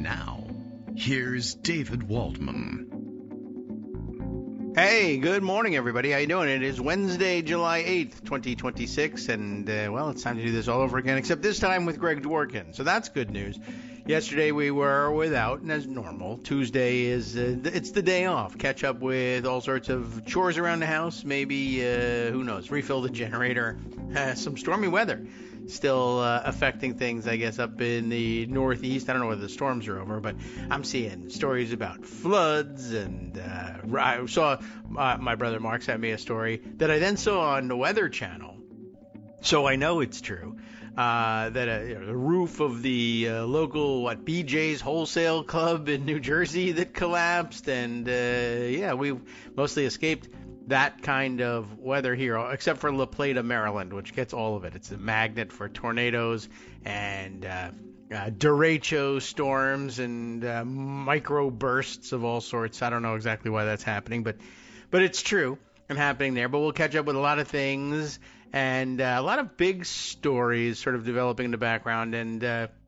Now, here's David Waldman. Hey, good morning, everybody. How you doing? It is Wednesday, July 8th, 2026, and, well, it's time to do this all over again, except this time with Greg Dworkin, so that's good news. Yesterday we were without, and as normal, Tuesday is, it's the day off. Catch up with all sorts of chores around the house, maybe, who knows, refill the generator, some stormy weather. Still affecting things, I guess, up in the Northeast. I don't know whether the storms are over, but I'm seeing stories about floods. And I saw my brother Mark sent me a story that I then saw on the Weather Channel. So I know it's true. That the roof of the local, BJ's Wholesale Club in New Jersey that collapsed. And, we mostly escaped that kind of weather here, except for La Plata, Maryland, which gets all of it. It's a magnet for tornadoes and derecho storms and micro bursts of all sorts. I don't know exactly why that's happening, but it's true and happening there. But we'll catch up with a lot of things and a lot of big stories sort of developing in the background. And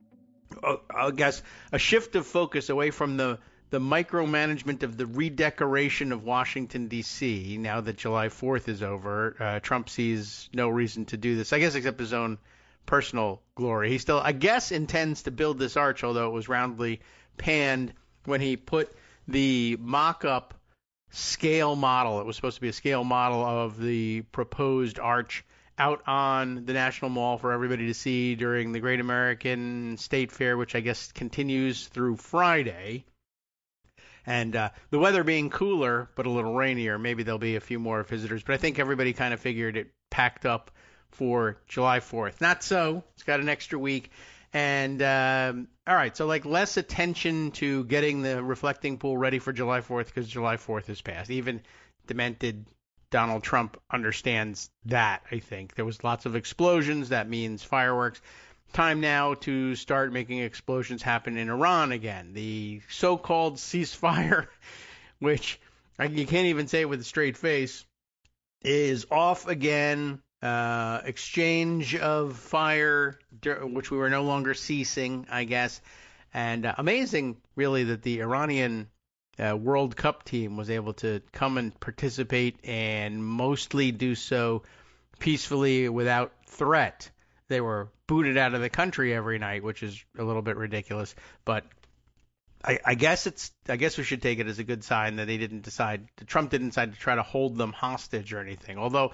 I guess a shift of focus away from the micromanagement of the redecoration of Washington, D.C. Now that July 4th is over, Trump sees no reason to do this, I guess, except his own personal glory. He still, I guess, intends to build this arch, although it was roundly panned when he put the mock-up scale model. It was supposed to be a scale model of the proposed arch out on the National Mall for everybody to see during the Great American State Fair, which I guess continues through Friday. And the weather being cooler but a little rainier, maybe there'll be a few more visitors. But I think everybody kind of figured it packed up for July 4th. Not so. It's got an extra week. And, all right, so less attention to getting the reflecting pool ready for July 4th because July 4th is past. Even demented Donald Trump understands that, I think. There was lots of explosions. That means fireworks. Time now to start making explosions happen in Iran again. The so-called ceasefire, which you can't even say it with a straight face, is off again. Exchange of fire, which we were no longer ceasing, I guess. And amazing, really, that the Iranian World Cup team was able to come and participate and mostly do so peacefully without threat. They were booted out of the country every night, which is a little bit ridiculous. But I guess we should take it as a good sign that Trump didn't decide to try to hold them hostage or anything. Although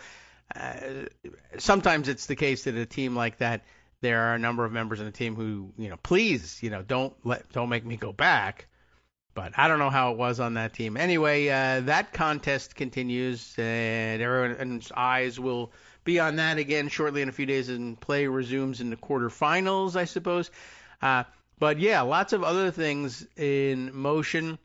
sometimes it's the case that a team like that, there are a number of members in the team who, please, don't make me go back. But I don't know how it was on that team. Anyway, that contest continues, and everyone's eyes will be on that again shortly in a few days, and play resumes in the quarterfinals, I suppose. But yeah, lots of other things in motion.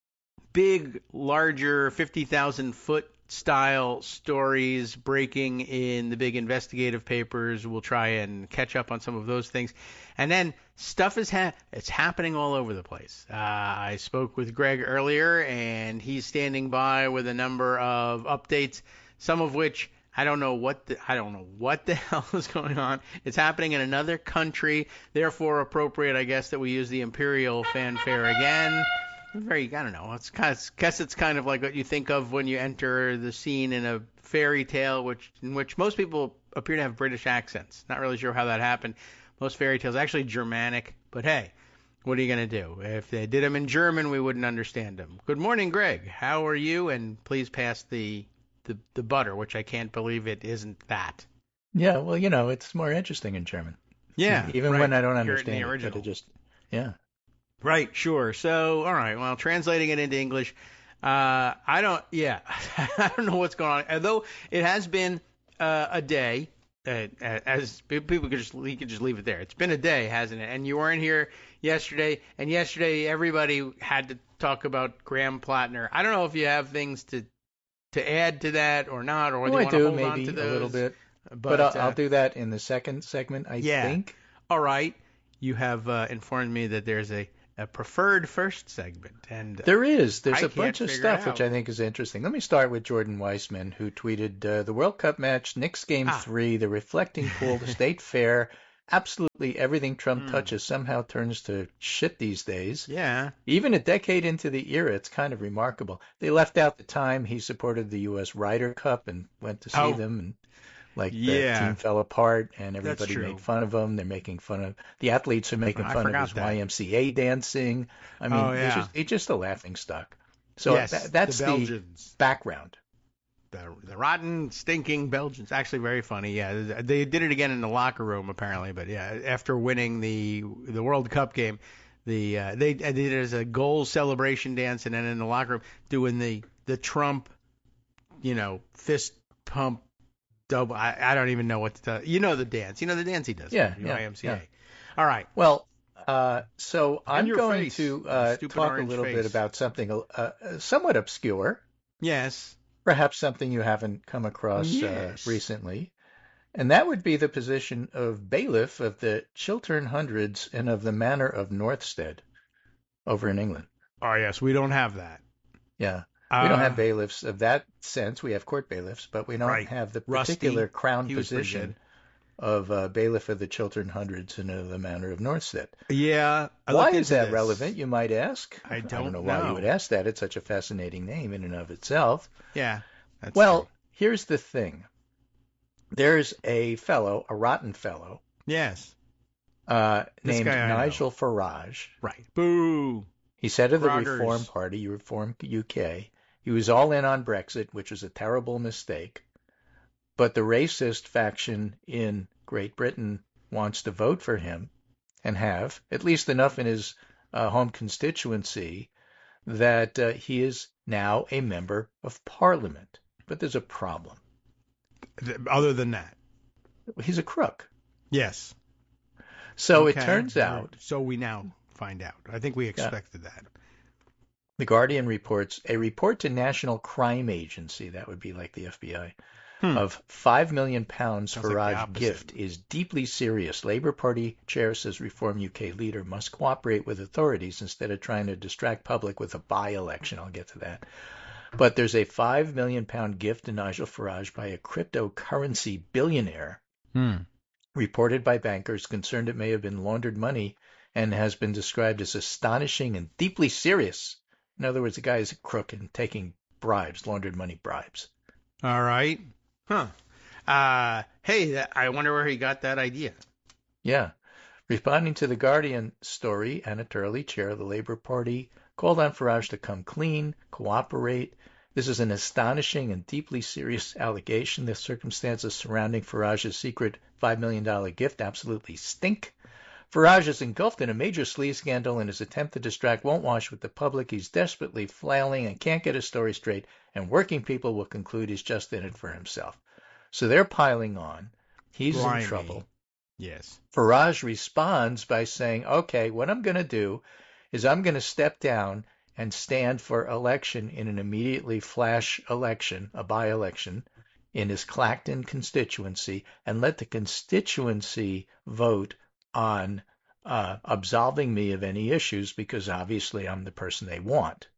Big, larger, 50,000-foot style stories breaking in the big investigative papers. We'll try and catch up on some of those things. And then stuff is it's happening all over the place. I spoke with Greg earlier, and he's standing by with a number of updates, some of which I don't know what the hell is going on. It's happening in another country, therefore appropriate, I guess, that we use the imperial fanfare again. I don't know. It's kind of like what you think of when you enter the scene in a fairy tale, in which most people appear to have British accents. Not really sure how that happened. Most fairy tales actually Germanic, but hey, what are you going to do? If they did them in German, we wouldn't understand them. Good morning, Greg. How are you? And please pass the butter, which I can't believe it isn't that. Yeah, well, it's more interesting in German. Yeah, even right. when I don't Hear understand it in the original. but it just, yeah. Right, sure. So, all right, well, translating it into English, I don't know what's going on. Although it has been a day, as people could just leave it there. It's been a day, hasn't it? And you weren't here yesterday, and yesterday everybody had to talk about Graham Plattner. I don't know if you have things to add to that or not, or whether you want to hold on to those. A little bit. But I'll do that in the second segment, I think. All right. You have informed me that there's a preferred first segment. And there is. There's a bunch of stuff which I think is interesting. Let me start with Jordan Weissman, who tweeted the World Cup match, Knicks Game 3, the reflecting pool, the State Fair, absolutely everything Trump touches somehow turns to shit these days. Yeah. Even a decade into the era, it's kind of remarkable. They left out the time he supported the U.S. Ryder Cup and went to see them, and the team fell apart, and everybody made fun of him. They're making fun of the athletes are making fun of his YMCA dancing. I mean, it's just a laughing stock. So that's the background. The rotten, stinking Belgians. Actually, very funny. Yeah, they did it again in the locker room apparently. But yeah, after winning the World Cup game, they did it as a goal celebration dance, and then in the locker room doing the Trump, fist pump double. I don't even know what to tell you. The dance. The dance he does. YMCA. Yeah. All right. Well, so I'm going to talk a little bit about something somewhat obscure. Yes. Perhaps something you haven't come across recently. And that would be the position of bailiff of the Chiltern Hundreds and of the Manor of Northstead over in England. Oh, yes. We don't have that. Yeah. We don't have bailiffs of that sense. We have court bailiffs, but we don't have the particular crown position of bailiff of the Chiltern Hundreds and of the Manor of Northstead. Yeah. Why is that relevant, you might ask? I don't know why you would ask that. It's such a fascinating name in and of itself. Yeah. Well, here's the thing. There's a rotten fellow. Yes. Named Nigel Farage. Right. Boo. He's head of the Reform Party, Reform UK. He was all in on Brexit, which was a terrible mistake. But the racist faction in Great Britain wants to vote for him and have at least enough in his home constituency that he is now a member of Parliament. But there's a problem. Other than that? He's a crook. Yes. So it turns out. So we now find out. I think we expected that. The Guardian reports a report to National Crime Agency, that would be like the FBI, of £5 million Farage gift is deeply serious. Labour Party chair says Reform UK leader must cooperate with authorities instead of trying to distract public with a by-election. I'll get to that. But there's a £5 million gift to Nigel Farage by a cryptocurrency billionaire, reported by bankers concerned it may have been laundered money, and has been described as astonishing and deeply serious. In other words, the guy is a crook and taking bribes, laundered money bribes. All right. Huh. Hey, I wonder where he got that idea. Yeah. Responding to the Guardian story, Anna Turley, chair of the Labour Party, called on Farage to come clean, cooperate. This is an astonishing and deeply serious allegation. The circumstances surrounding Farage's secret $5 million gift absolutely stink. Farage is engulfed in a major sleaze scandal, and his attempt to distract won't wash with the public. He's desperately flailing and can't get his story straight, and working people will conclude he's just in it for himself. So they're piling on. He's in trouble. Yes. Farage responds by saying, okay, what I'm going to do is I'm going to step down and stand for election in an immediately flash election, a by-election, in his Clacton constituency, and let the constituency vote on absolving me of any issues, because obviously I'm the person they want.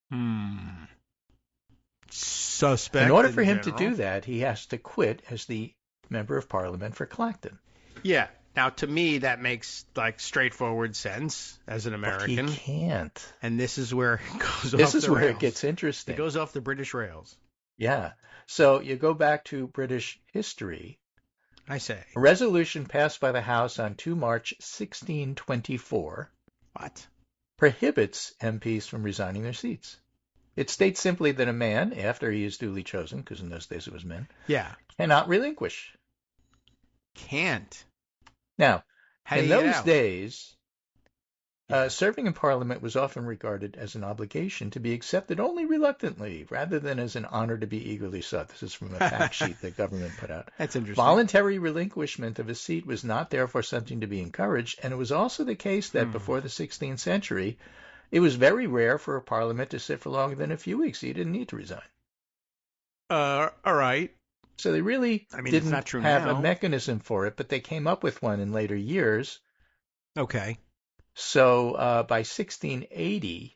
Suspect. In order for him to do that, he has to quit as the member of Parliament for Clacton. Yeah. Now, to me, that makes straightforward sense as an American. But he can't. And this is where it goes off the rails. This is where it gets interesting. It goes off the British rails. Yeah. So you go back to British history. I say. A resolution passed by the House on 2 March 1624 prohibits MPs from resigning their seats. It states simply that a man, after he is duly chosen, because in those days it was men, cannot relinquish. Can't. Now, in those days, serving in Parliament was often regarded as an obligation to be accepted only reluctantly, rather than as an honor to be eagerly sought. This is from a fact sheet the government put out. That's interesting. Voluntary relinquishment of a seat was not therefore something to be encouraged, and it was also the case that before the 16th century, it was very rare for a Parliament to sit for longer than a few weeks. So you didn't need to resign. All right. So they really didn't have a mechanism for it, but they came up with one in later years. Okay. So by 1680,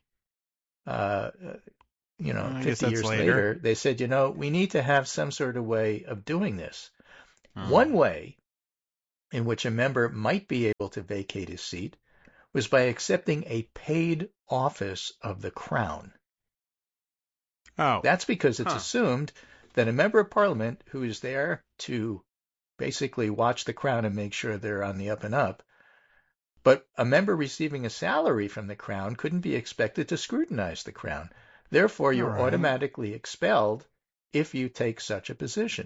50 years later, they said, we need to have some sort of way of doing this. One way in which a member might be able to vacate his seat was by accepting a paid office of the Crown. Oh. That's because it's assumed that a member of Parliament who is there to basically watch the Crown and make sure they're on the up and up, but a member receiving a salary from the Crown couldn't be expected to scrutinize the Crown. Therefore, you're automatically expelled if you take such a position.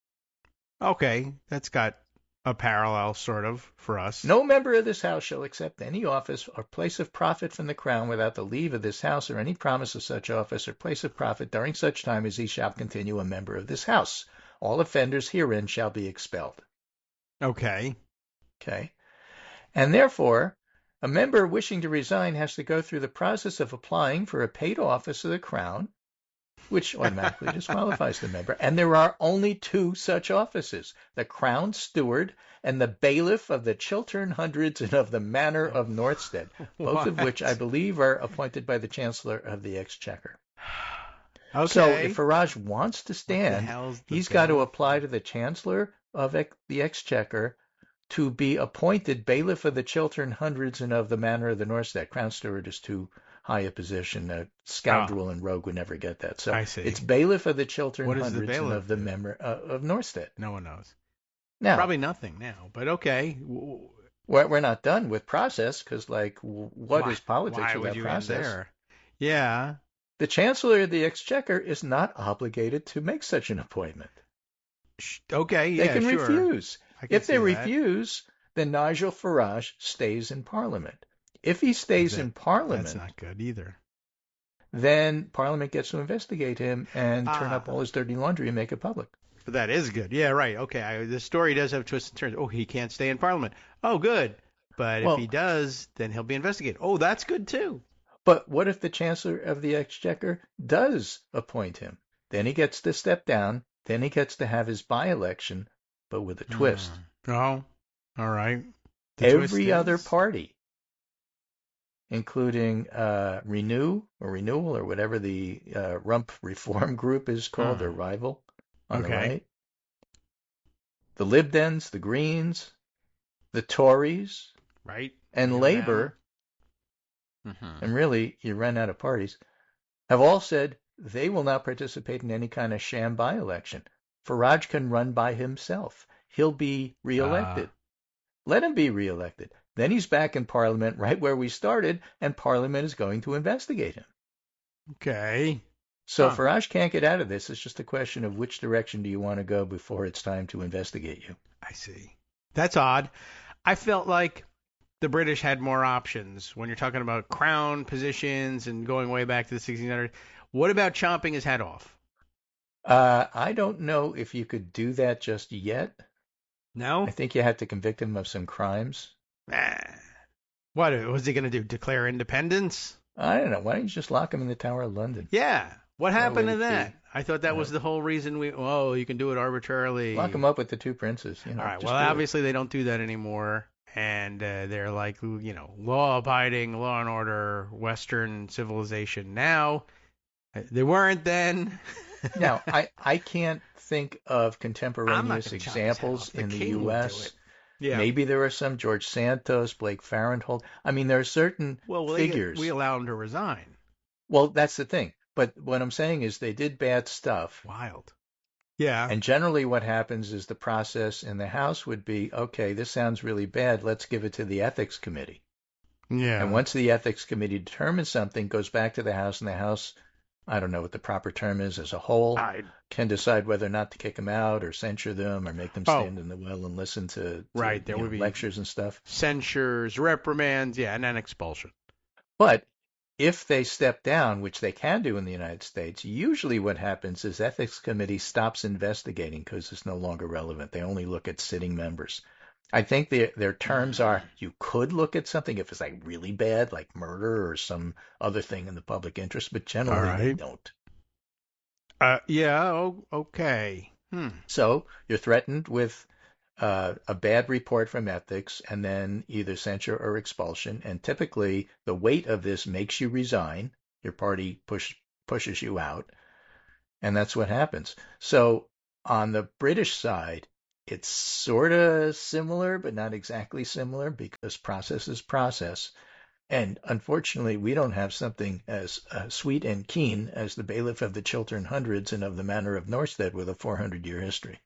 Okay, that's got a parallel sort of for us. No member of this House shall accept any office or place of profit from the Crown without the leave of this House or any promise of such office or place of profit during such time as he shall continue a member of this House. All offenders herein shall be expelled. Okay. Okay. And therefore, a member wishing to resign has to go through the process of applying for a paid office of the Crown, which automatically disqualifies the member. And there are only two such offices, the Crown Steward and the Bailiff of the Chiltern Hundreds and of the Manor of Northstead, both of which I believe are appointed by the Chancellor of the Exchequer. Okay. So if Farage wants to stand, he's got to apply to the Chancellor of the Exchequer to be appointed Bailiff of the Chiltern Hundreds and of the Manor of the Northstead. Crown Steward is too high a position. A scoundrel and rogue would never get that. So I see. It's Bailiff of the Chiltern What is Hundreds the and bailiff of the do? member of Northstead. No one knows. Now, Probably nothing now, but okay. we're not done with process because, like, what is politics why without would you process? end there? Yeah. The Chancellor of the Exchequer is not obligated to make such an appointment. Okay, They yeah, can sure. refuse. I can If they see that. refuse, then Nigel Farage stays in Parliament. If he stays in Parliament, That's not good either. then Parliament gets to investigate him and turn up all his dirty laundry and make it public. But that is good. Yeah, right. Okay. The story does have twists and turns. Oh, he can't stay in Parliament. Oh, good. But if he does, then he'll be investigated. Oh, that's good too. But what if the Chancellor of the Exchequer does appoint him? Then he gets to step down. Then he gets to have his by-election, but with a twist. Oh, all right. Every other party, including Renewal or whatever the Rump Reform Group is called, their rival on the right, the Lib Dems, the Greens, the Tories, right, and Labour, and really you run out of parties, have all said they will not participate in any kind of sham by-election. Farage can run by himself. He'll be reelected. Let him be reelected. Then he's back in Parliament right where we started, and Parliament is going to investigate him. Okay. So Farage can't get out of this. It's just a question of which direction do you want to go before it's time to investigate you. I see. That's odd. I felt like the British had more options when you're talking about crown positions and going way back to the 1600s. What about chopping his head off? I don't know if you could do that just yet. No? I think you had to convict him of some crimes. What was he going to do? Declare independence? I don't know. Why don't you just lock him in the Tower of London? Yeah. What happened to that? I thought that was the whole reason you can do it arbitrarily. Lock him up with the two princes. All right. Well, obviously they don't do that anymore. And they're like, law-abiding, law and order, Western civilization now. They weren't then. Now, I can't think of contemporaneous examples in the U.S. Yeah. Maybe there are some, George Santos, Blake Farenthold. I mean, there are certain figures. We allow them to resign. Well, that's the thing. But what I'm saying is they did bad stuff. Wild. Yeah. And generally what happens is the process in the House would be, okay, this sounds really bad. Let's give it to the Ethics Committee. Yeah. And once the Ethics Committee determines something, goes back to the House, and the House, I don't know what the proper term is as a whole, can decide whether or not to kick them out or censure them or make them stand in the well and listen to there would be lectures and stuff. Censures, reprimands, and then expulsion. But if they step down, which they can do in the United States, usually what happens is Ethics Committee stops investigating because it's no longer relevant. They only look at sitting members. I think their terms are you could look at something if it's like really bad, like murder or some other thing in the public interest, but generally they don't. Okay. So you're threatened with a bad report from ethics and then either censure or expulsion. And typically the weight of this makes you resign. Your party pushes you out. And that's what happens. So on the British side, it's sort of similar, but not exactly similar because process is process. And unfortunately, we don't have something as sweet and keen as the bailiff of the Chiltern Hundreds and of the Manor of Norstead with a 400-year history.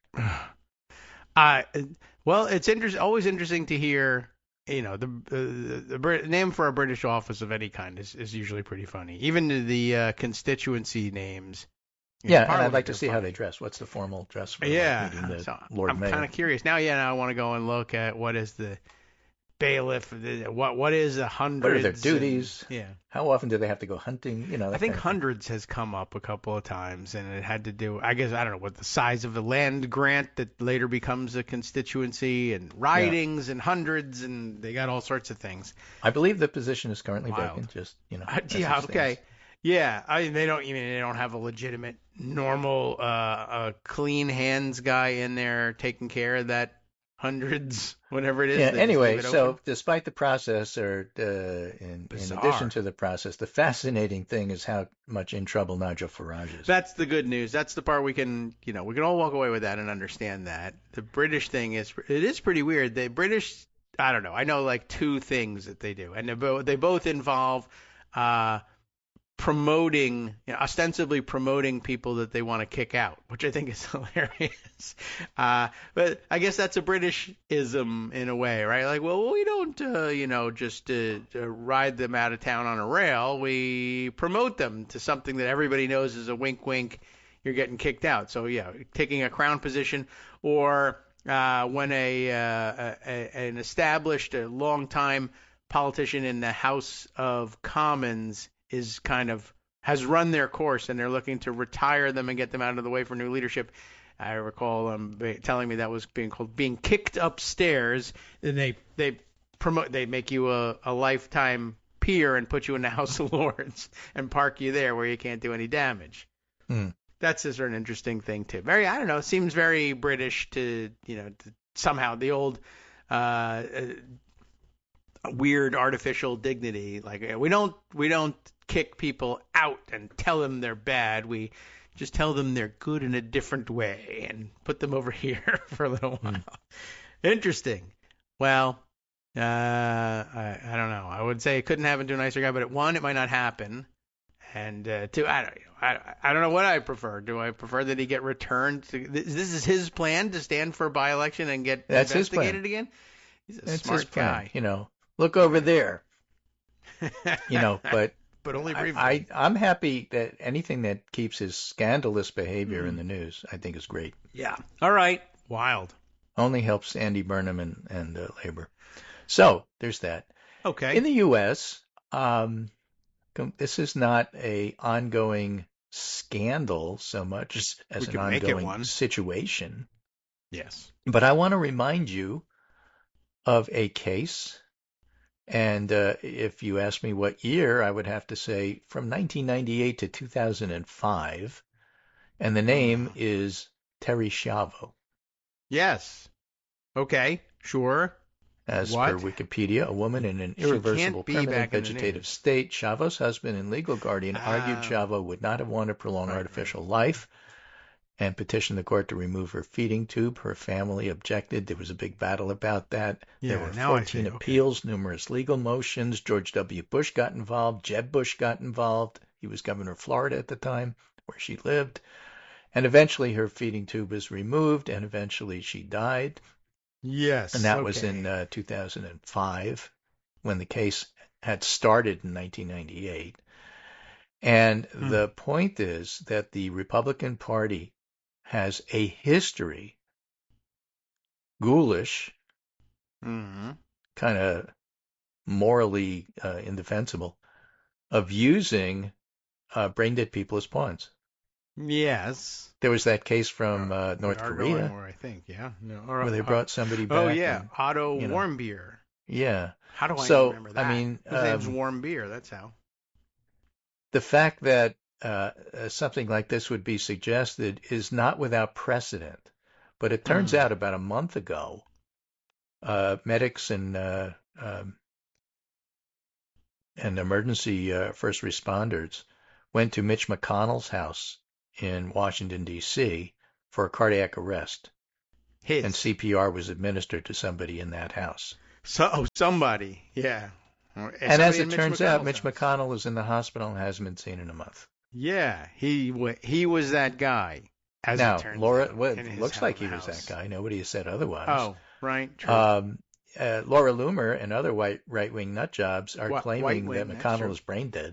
Well, it's always interesting to hear. The name for a British office of any kind is usually pretty funny. Even the constituency names. Yeah, and I'd like to see how they dress. What's the formal dress for meeting the so Lord Mayor? I'm kind of curious now. Yeah, now I want to go and look at what is the bailiff. What is the hundreds? What are their duties? Yeah. How often do they have to go hunting? I think hundreds has come up a couple of times, and it had to do. I guess I don't know what the size of the land grant that later becomes a constituency, and ridings and hundreds, and they got all sorts of things. I believe the position is currently vacant. Just yeah. Okay. Yeah, they don't have a legitimate, normal, clean hands guy in there taking care of that hundreds, whatever it is. Yeah. Anyway, so despite the process, or in addition to the process, the fascinating thing is how much in trouble Nigel Farage is. That's the good news. That's the part we can all walk away with that and understand that. The British thing is pretty weird. The British, I don't know. I know like two things that they do, and they both involve ostensibly promoting people that they want to kick out, which I think is hilarious. But I guess that's a Britishism in a way, right? Like, well, we don't, just ride them out of town on a rail. We promote them to something that everybody knows is a wink, wink. You're getting kicked out. So yeah, taking a crown position, or when an established, a long-time politician in the House of Commons has run their course, and they're looking to retire them and get them out of the way for new leadership. I recall telling me that was being kicked upstairs, and they make you a lifetime peer and put you in the House of Lords and park you there where you can't do any damage. That's a sort of interesting thing too. I don't know, it seems very British to somehow the old weird artificial dignity. Like we don't kick people out and tell them they're bad. We just tell them they're good in a different way and put them over here for a little while. Interesting. Well, I don't know. I would say it couldn't happen to a nicer guy, but one, it might not happen. And two, I don't know what I prefer. Do I prefer that he get returned? This is his plan to stand for a by-election and get investigated again? He's a smart guy. Look over there. But only briefly. I'm happy that anything that keeps his scandalous behavior in the news, I think is great. Yeah. All right. Wild. Only helps Andy Burnham and Labor. So there's that. Okay. In the U.S., this is not a ongoing scandal so much as an ongoing situation. Yes. But I want to remind you of a case. And if you ask me what year, I would have to say from 1998 to 2005. And the name is Terri Schiavo. Yes. Okay. Sure. As per Wikipedia, a woman in an irreversible permanent vegetative state. Schiavo's husband and legal guardian argued Schiavo would not have wanted to prolong artificial life and petitioned the court to remove her feeding tube. Her family objected. There was a big battle about that. There were 14 appeals, numerous legal motions. George W. Bush got involved. Jeb Bush got involved. He was governor of Florida at the time, where she lived. And eventually her feeding tube was removed, and eventually she died. Yes. And that was in 2005, when the case had started in 1998. And the point is that the Republican Party has a history, ghoulish, kind of morally indefensible, of using brain-dead people as pawns. Yes. There was that case from North Korea. More, I think, yeah. Where they brought somebody back. Oh, yeah. Otto Warmbier. Yeah. How do I remember that? I mean, his name's Warmbier. That's how. The fact that something like this would be suggested is not without precedent. But it turns out about a month ago, medics and emergency first responders went to Mitch McConnell's house in Washington, D.C. for a cardiac arrest. and CPR was administered to somebody in that house. Somebody, yeah. And as it turns out, Mitch McConnell is in the hospital and hasn't been seen in a month. Yeah, he was that guy. As now, it turns Laura, out, it looks like he was that guy. Nobody has said otherwise. Oh, right. True. Laura Loomer and other right-wing nut jobs are claiming that McConnell is brain dead.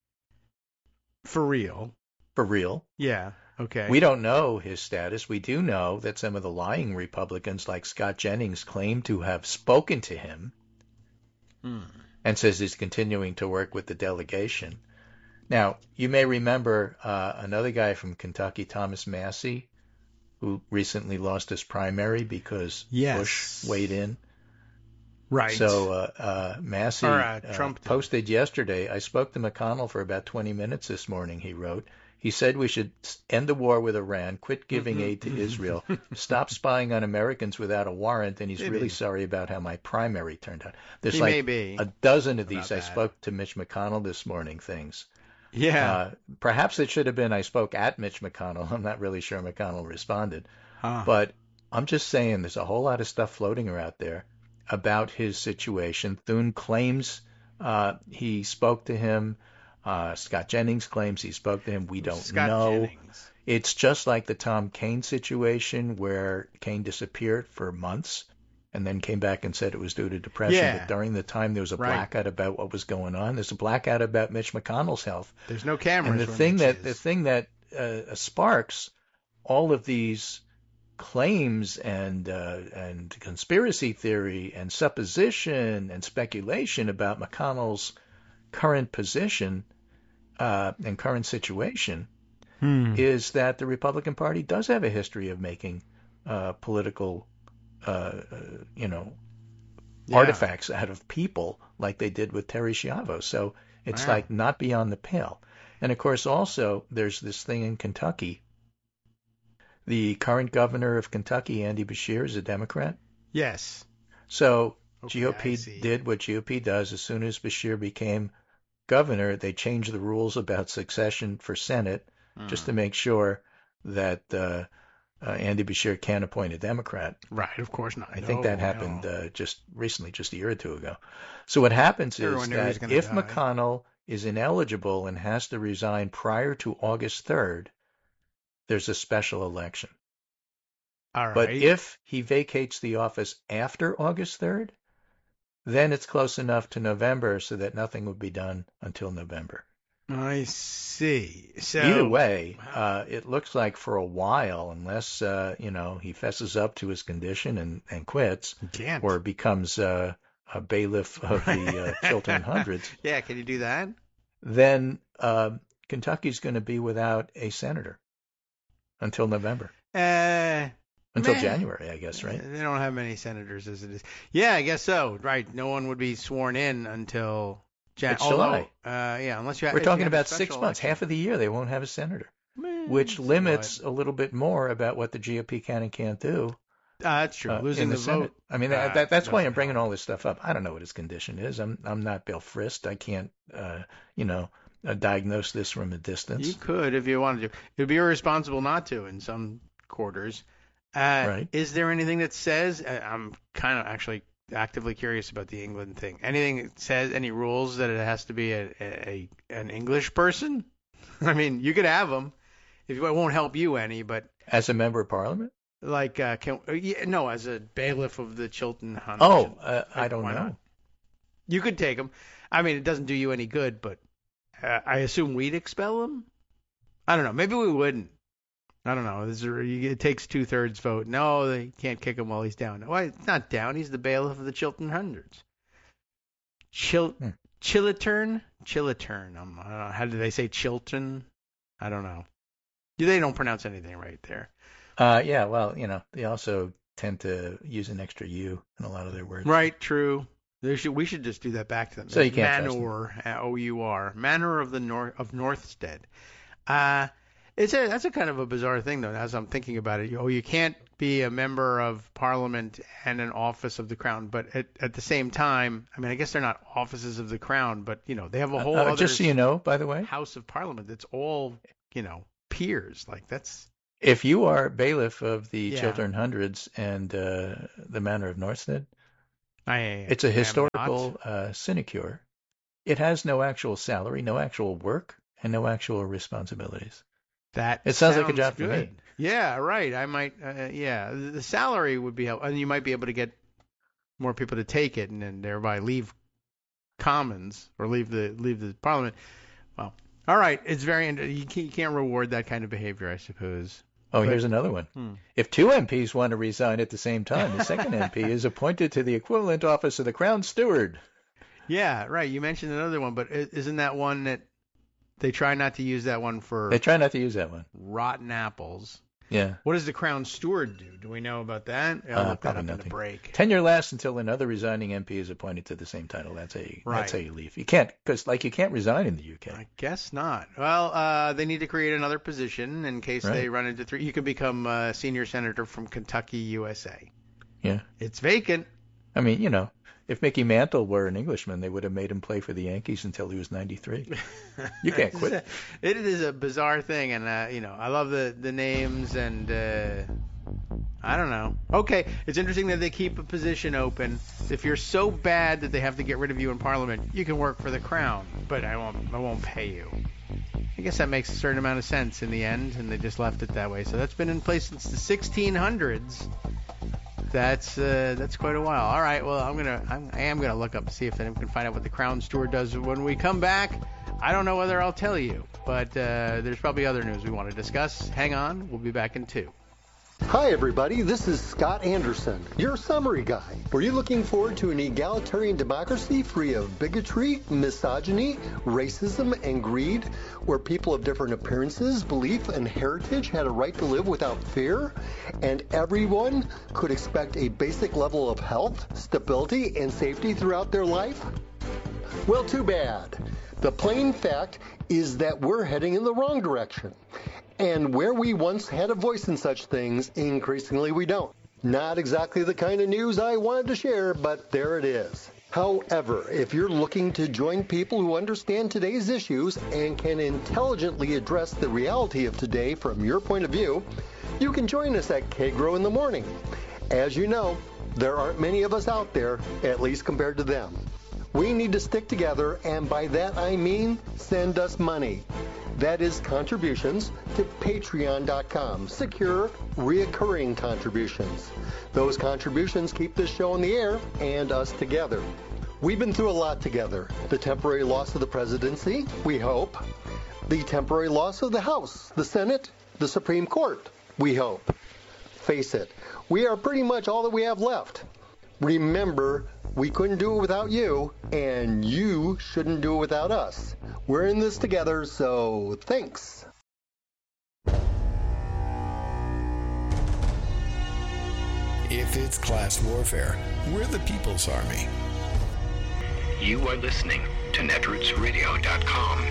For real? For real. Yeah. Okay. We don't know his status. We do know that some of the lying Republicans, like Scott Jennings, claim to have spoken to him and says he's continuing to work with the delegation. Now, you may remember another guy from Kentucky, Thomas Massie, who recently lost his primary because Bush weighed in. Right. So Massie Trump posted yesterday, I spoke to McConnell for about 20 minutes this morning, he wrote. He said we should end the war with Iran, quit giving aid to Israel, stop spying on Americans without a warrant, and he's really sorry about how my primary turned out. There's like a dozen of these I spoke to Mitch McConnell this morning things. Yeah. Perhaps it should have been I spoke at Mitch McConnell. I'm not really sure McConnell responded. But I'm just saying there's a whole lot of stuff floating around there about his situation. Thune claims he spoke to him. Scott Jennings claims he spoke to him. We don't know. Jennings. It's just like the Tom Kaine situation where Kaine disappeared for months and then came back and said it was due to depression. Yeah. But during the time there was a blackout about what was going on. There's a blackout about Mitch McConnell's health. There's no cameras. And the thing that sparks all of these claims and conspiracy theory and supposition and speculation about McConnell's current position and current situation is that the Republican Party does have a history of making political, artifacts out of people like they did with Terry Schiavo. So it's like not beyond the pale. And of course, also there's this thing in Kentucky. The current governor of Kentucky, Andy Beshear, is a Democrat. Yes. So GOP did what GOP does. As soon as Beshear became governor, they changed the rules about succession for Senate just to make sure that Andy Beshear can't appoint a Democrat. Right, of course not. I think that happened just recently, just a year or two ago. So what happens is that if McConnell is ineligible and has to resign prior to August 3rd, there's a special election. All right. But if he vacates the office after August 3rd, then it's close enough to November so that nothing would be done until November. I see. So either way, it looks like for a while, unless he fesses up to his condition and quits, or becomes a bailiff of the Chiltern Hundreds. Yeah, can you do that? Then Kentucky's going to be without a senator until November. Until January, I guess, right? They don't have many senators as it is. Yeah, I guess so. Right. No one would be sworn in until July. Unless you have. We're talking about 6 months, half of the year they won't have a senator, which limits a little bit more about what the GOP can and can't do. That's true. Losing in the Senate. Vote. I mean, that's why I'm bringing all this stuff up. I don't know what his condition is. I'm not Bill Frist. I can't, diagnose this from a distance. You could if you wanted to. It would be irresponsible not to in some quarters. Right. Is there anything that says? I'm kind of actually actively curious about the England thing. Anything that says any rules that it has to be an English person? I mean, you could have them. It won't help you any, but as a member of Parliament. Like, as a bailiff of the Chiltern Hundreds. Oh, I don't know. Not? You could take them. I mean, it doesn't do you any good, but I assume we'd expel them? I don't know. Maybe we wouldn't. I don't know. It takes 2/3 vote. No, they can't kick him while he's down. Why? It's not down. He's the bailiff of the Chiltern Hundreds. Chiltern? I don't know. How do they say Chilton? I don't know. They don't pronounce anything right there. Yeah, well, they also tend to use an extra U in a lot of their words. Right, true. We should just do that back to them. So you can't Manor, O-U-R. Manor of Northstead. That's a kind of a bizarre thing, though, as I'm thinking about it. You can't be a member of Parliament and an office of the Crown, but at the same time, I mean, I guess they're not offices of the Crown, but, they have a whole other just so you know, by the way, House of Parliament that's all, peers. Like, that's If you are bailiff of the Chiltern Hundreds and the Manor of Northstead, it's a historical sinecure. It has no actual salary, no actual work, and no actual responsibilities. It sounds like a job for me. Yeah, right. I might. The salary would be helpful, and you might be able to get more people to take it, and then thereby leave Commons or leave the Parliament. Well, all right. It's you can't reward that kind of behavior, I suppose. Oh, here's another one. If two MPs want to resign at the same time, the second MP is appointed to the equivalent office of the Crown Steward. Yeah, right. You mentioned another one, but isn't that one that they try not to use that one for? They try not to use that one. Rotten apples. Yeah. What does the Crown Steward do? Do we know about that? I'll look that up nothing. In the break. Tenure lasts until another resigning MP is appointed to the same title. That's how you leave. You can't you can't resign in the UK. I guess not. Well, they need to create another position in case they run into three. You can become a senior senator from Kentucky, USA. Yeah. It's vacant. I mean, if Mickey Mantle were an Englishman, they would have made him play for the Yankees until he was 93. You can't quit. It is a bizarre thing, and I love the names, and I don't know. Okay, it's interesting that they keep a position open. If you're so bad that they have to get rid of you in Parliament, you can work for the Crown, but I won't pay you. I guess that makes a certain amount of sense in the end, and they just left it that way. So that's been in place since the 1600s. That's quite a while. All right, well, I am gonna look up to see if anyone can find out what the Crown Steward does when we come back. I don't know whether I'll tell you, but there's probably other news we want to discuss. Hang on, we'll be back in 2. Hi everybody, this is Scott Anderson, your summary guy. Are you looking forward to an egalitarian democracy free of bigotry, misogyny, racism, and greed, where people of different appearances, belief, and heritage had a right to live without fear, and everyone could expect a basic level of health, stability, and safety throughout their life? Well, too bad. The plain fact is that we're heading in the wrong direction. And where we once had a voice in such things, increasingly we don't. Not exactly the kind of news I wanted to share, but there it is. However, if you're looking to join people who understand today's issues and can intelligently address the reality of today from your point of view, you can join us at K-Grow in the Morning. As you know, there aren't many of us out there, at least compared to them. We need to stick together, and by that I mean send us money. That is contributions to patreon.com. Secure, reoccurring contributions. Those contributions keep this show in the air and us together. We've been through a lot together. The temporary loss of the presidency, we hope. The temporary loss of the House, the Senate, the Supreme Court, we hope. Face it, we are pretty much all that we have left. Remember, we couldn't do it without you, and you shouldn't do it without us. We're in this together, so thanks. If it's class warfare, we're the People's Army. You are listening to netrootsradio.com.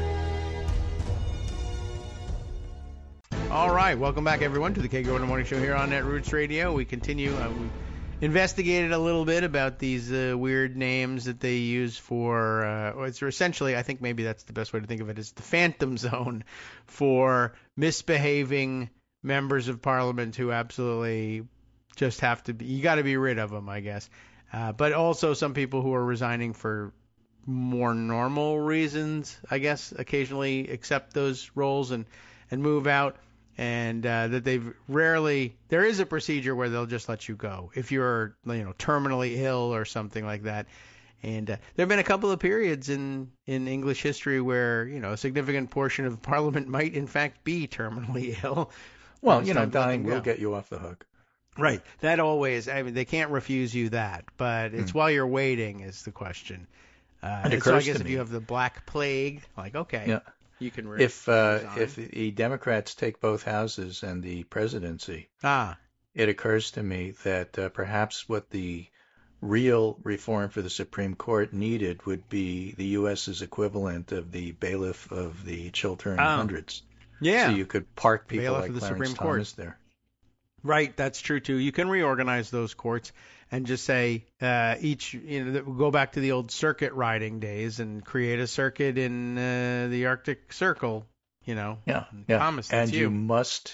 All right, welcome back, everyone, to the K-Grow in the Morning Show here on Netroots Radio. We continue. We investigated a little bit about these weird names that they use for, it's essentially, I think maybe that's the best way to think of it, is the phantom zone for misbehaving members of Parliament who absolutely just have to be, you got to be rid of them, I guess. But also some people who are resigning for more normal reasons, I guess, occasionally accept those roles and move out. And that they've rarely, there is a procedure where they'll just let you go if you're, terminally ill or something like that. And there have been a couple of periods in English history where, a significant portion of Parliament might in fact be terminally ill. Well, dying will get you off the hook. Right. That always, they can't refuse you that, but it's while you're waiting is the question. And so I guess if you have the Black Plague, okay. Yeah. You can if the Democrats take both houses and the presidency, it occurs to me that perhaps what the real reform for the Supreme Court needed would be the U.S.'s equivalent of the bailiff of the Chiltern Hundreds. Yeah. So you could park people bailiff like of the Clarence Supreme Thomas Court. there. Right, that's true too. You can reorganize those courts and just say each, go back to the old circuit riding days and create a circuit in the Arctic Circle, Yeah. Thomas, that's and you must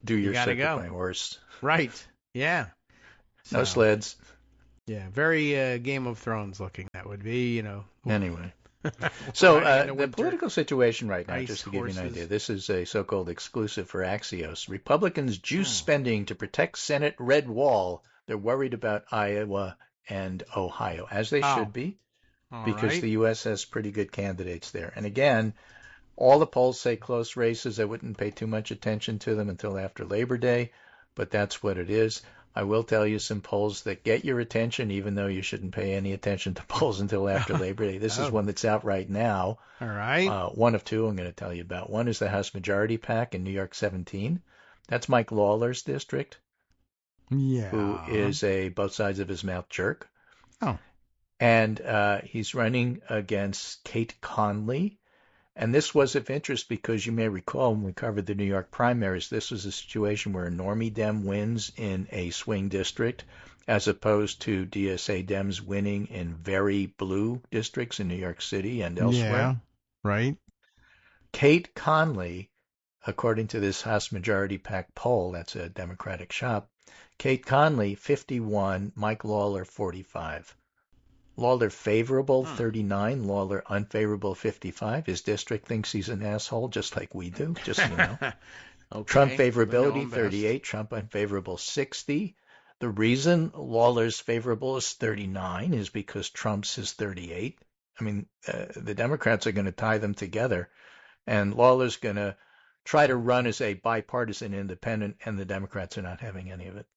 do your gotta circuit go. by horse. Right. Yeah. No sleds. Yeah, very Game of Thrones looking that would be, Anyway. So Riding in the winter. political situation right now, Ice just to give you an horses. idea, this is a so-called exclusive for Axios. Republicans juice spending to protect Senate red wall. They're worried about Iowa and Ohio, as they should be, because right. the U.S. has pretty good candidates there. And again, all the polls say close races. I wouldn't pay too much attention to them until after Labor Day, but that's what it is. I will tell you some polls that get your attention, even though you shouldn't pay any attention to polls until after Labor Day. This is one that's out right now. All right. One of two I'm going to tell you about. One is the House Majority PAC in New York 17. That's Mike Lawler's district, who is a both sides of his mouth jerk. Oh. And he's running against Kate Conley. And this was of interest because you may recall when we covered the New York primaries, this was a situation where a Normie Dem wins in a swing district as opposed to DSA Dems winning in very blue districts in New York City and elsewhere. Yeah, right. Kate Conley, according to this House Majority PAC poll, that's a Democratic shop, Kate Conley, 51, Mike Lawler, 45. Lawler favorable, 39. Lawler unfavorable, 55. His district thinks he's an asshole, just like we do, just so you know. Okay. Trump favorability, Best. 38. Trump unfavorable, 60. The reason Lawler's favorable is 39 is because Trump's is 38. I mean, the Democrats are going to tie them together, and Lawler's going to try to run as a bipartisan independent, and the Democrats are not having any of it.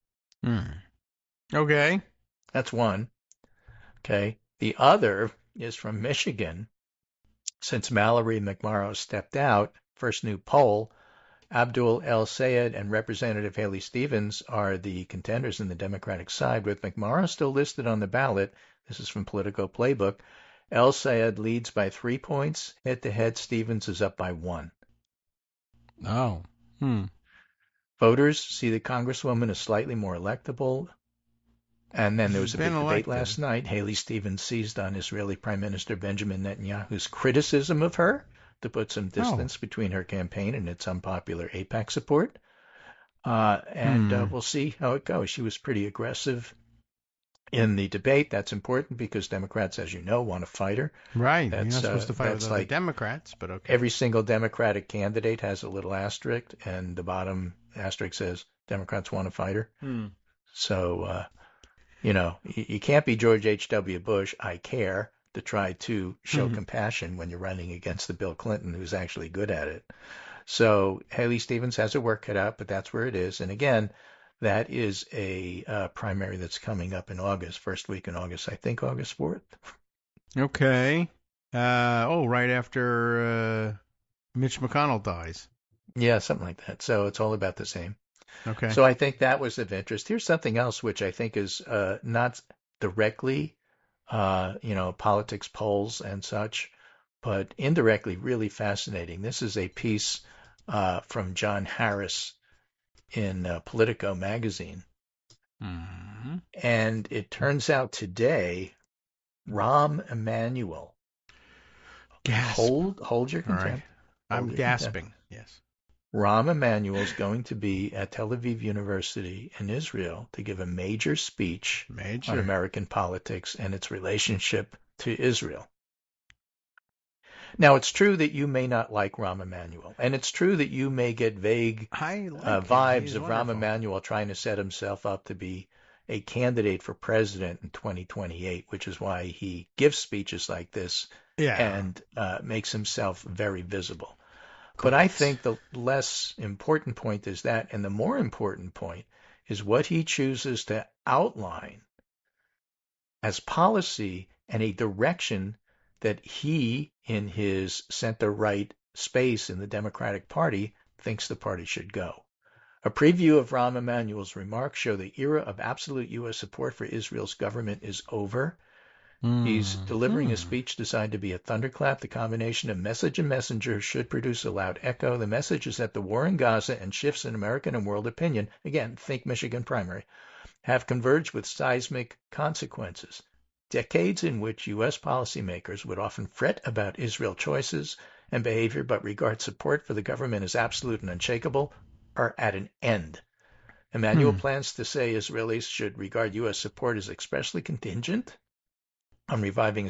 Okay. That's one. Okay. The other is from Michigan. Since Mallory McMorrow stepped out, first new poll, Abdul El Sayed and Representative Haley Stevens are the contenders in the Democratic side, with McMorrow still listed on the ballot. This is from Politico Playbook. El Sayed leads by 3 points. Head-to-head, Stevens is up by 1. Oh. Voters see the Congresswoman as slightly more electable. And then there was a big debate last night. Haley Stevens seized on Israeli Prime Minister Benjamin Netanyahu's criticism of her to put some distance between her campaign and its unpopular AIPAC support. We'll see how it goes. She was pretty aggressive in the debate. That's important because Democrats, as you know, want to fight her. Right. You're not supposed to fight with other like Democrats, but okay. Every single Democratic candidate has a little asterisk, and the bottom asterisk says Democrats want to fight her. So, you can't be George H.W. Bush, I care, to try to show compassion when you're running against the Bill Clinton who's actually good at it. So Haley Stevens has her work cut out, but that's where it is. And again, that is a primary that's coming up in August, first week in August, I think August 4th. Okay. Right after Mitch McConnell dies. Yeah, something like that. So it's all about the same. Okay. So I think that was of interest. Here's something else which I think is not directly, politics polls and such, but indirectly really fascinating. This is a piece from John Harris in Politico magazine. Mm-hmm. And it turns out today, Rahm Emanuel. Gasp. Hold your contempt. Right. I'm gasping. Yes. Rahm Emanuel is going to be at Tel Aviv University in Israel to give a major speech on American politics and its relationship to Israel. Now, it's true that you may not like Rahm Emanuel, and it's true that you may get vague vibes of Rahm Emanuel trying to set himself up to be a candidate for president in 2028, which is why he gives speeches like this and makes himself very visible. But I think the less important point is that, and the more important point is what he chooses to outline as policy and a direction that he, in his center-right space in the Democratic Party, thinks the party should go. A preview of Rahm Emanuel's remarks show the era of absolute U.S. support for Israel's government is over. He's delivering a speech designed to be a thunderclap. The combination of message and messenger should produce a loud echo. The message is that the war in Gaza and shifts in American and world opinion, again, think Michigan primary, have converged with seismic consequences. Decades in which U.S. policymakers would often fret about Israel choices and behavior but regard support for the government as absolute and unshakable are at an end. Emmanuel plans to say Israelis should regard U.S. support as especially contingent on reviving